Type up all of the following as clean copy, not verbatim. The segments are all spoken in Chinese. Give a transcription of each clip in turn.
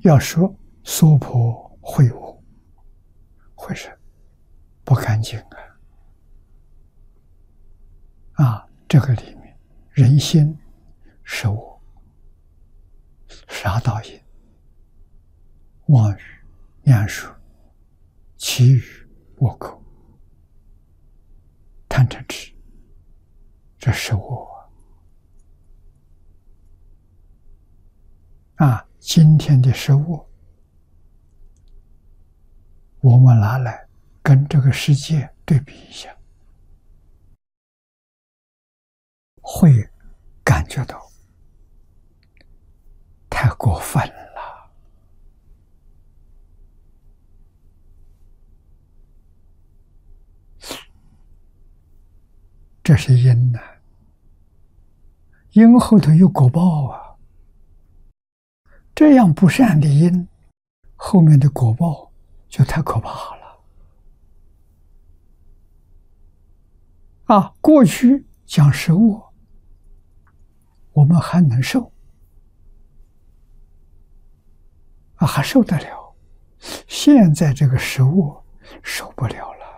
要说娑婆秽物，会是不干净这个里面人心是我，杀盗淫、妄语、念书、绮语、倭寇、贪嗔痴，这是我今天的食物，我们拿来跟这个世界对比一下，会感觉到太过分了。这是因因后头有果报这样不善的因，后面的果报就太可怕了。过去讲食物，我们还能受，还受得了。现在这个食物受不了了。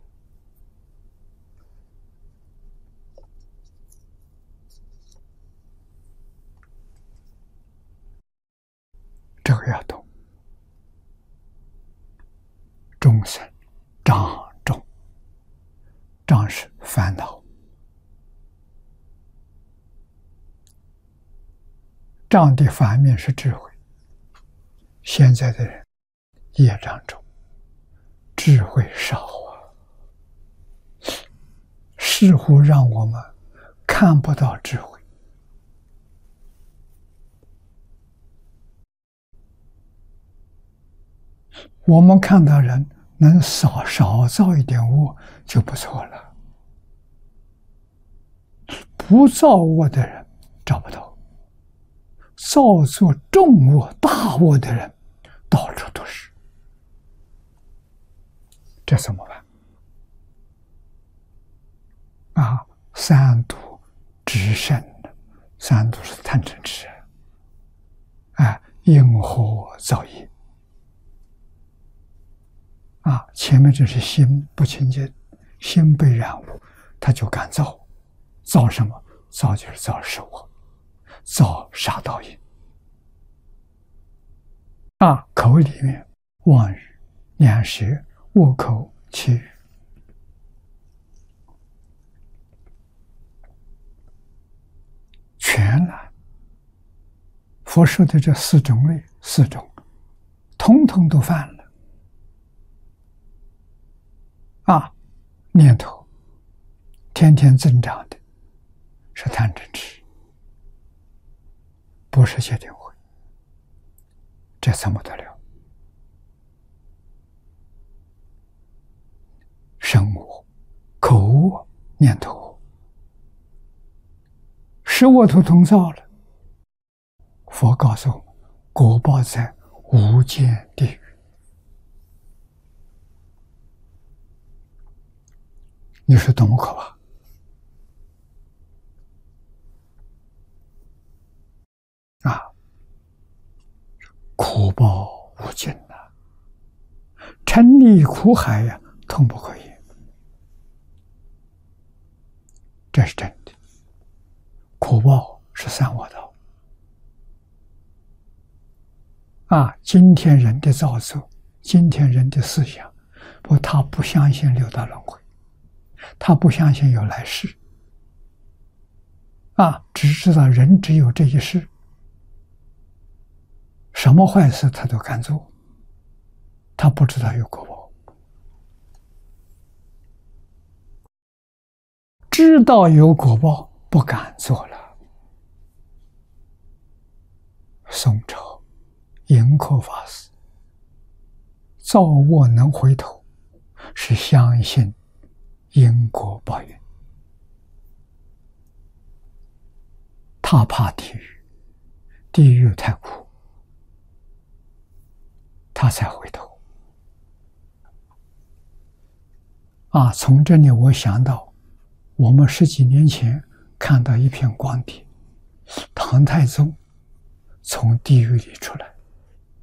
这个要懂。众生障重，障是烦恼，障的反面是智慧。现在的人业障重，智慧少似乎让我们看不到智慧。我们看到人能少造一点恶就不错了，不造恶的人找不到，造作重恶大恶的人到处都是。这怎么办？三毒直胜，三毒是贪嗔痴，因火造业。前面这是心不清净，心被染污，他就敢造。造什么？造就是造食物，造杀盗淫。口里面妄语、念舌、倭寇、绮语，全了。佛说的这四种类，统统都犯了。念头天天增长的是贪嗔痴，不是戒定慧，这怎么得了？身我、口我、念头我，使我都同造了。佛告诉我们，果报在无间地狱。你说多么可怕！苦报无尽沉溺苦海痛不可言。这是真的。苦报是三恶道。今天人的造作，今天人的思想，他不相信六道轮回，他不相信有来世，只知道人只有这一世，什么坏事他都敢做，他不知道有果报。知道有果报，不敢做了。宋朝盈科法师，造恶能回头，是相信因果报应。他怕地狱，地狱太苦，他才回头。从这里我想到，我们10几年前看到一篇光碟，唐太宗从地狱里出来，